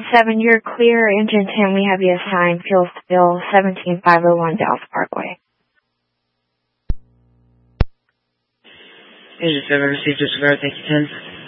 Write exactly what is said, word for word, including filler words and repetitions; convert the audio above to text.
seven, you're clear. Engine ten, we have you assigned. Fuel spill seventeen five oh one Dallas Parkway. Engine seven, received disregard. Thank you, ten.